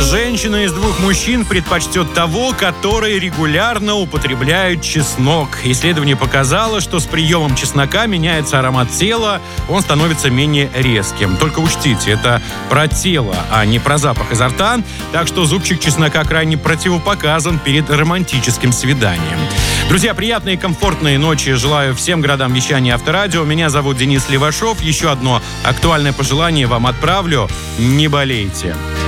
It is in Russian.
Женщина из 2 мужчин предпочтет того, который регулярно употребляет чеснок. Исследование показало, что с приемом чеснока меняется аромат тела, он становится менее резким. Только учтите, это про тело, а не про запах изо рта. Так что зубчик чеснока крайне противопоказан перед романтическим свиданием. Друзья, приятной и комфортной ночи желаю всем городам вещания Авторадио. Меня зовут Денис Левашов. Еще одно актуальное пожелание вам отправлю. Не болейте.